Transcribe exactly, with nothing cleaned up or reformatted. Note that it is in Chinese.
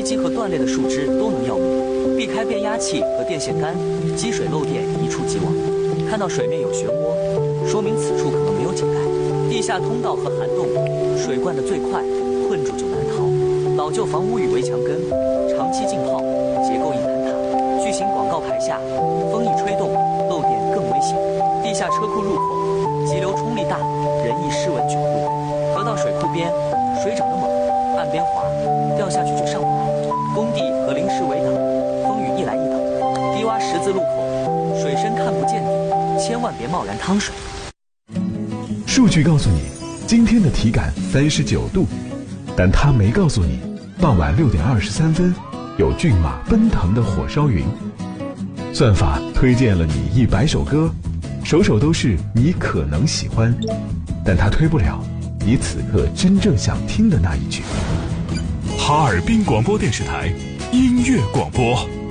危机和断裂的树枝都能要命，避开变压器和电线杆，积水漏电一触即亡。看到水面有漩涡，说明此处可能没有井盖。地下通道和涵洞，水灌得最快，困住就难逃。老旧房屋与围墙根，长期浸泡，结构易坍塌。巨型广告牌下，风一吹动，漏电更危险。地下车库入口，急流冲力大，人易失稳卷入。河道水库边，水涨得猛，岸边滑，掉下去就上不来。工地和临时围挡，风雨一来一挡。低洼十字路口，水深看不见底，千万别贸然趟水。 数据告诉你，今天的体感三十九度，但它没告诉你，傍晚六点二十三分，有骏马奔腾的火烧云。算法推荐了你一百首歌，首首都是你可能喜欢，但它推不了你此刻真正想听的那一句。 哈尔滨广播电视台音乐广播。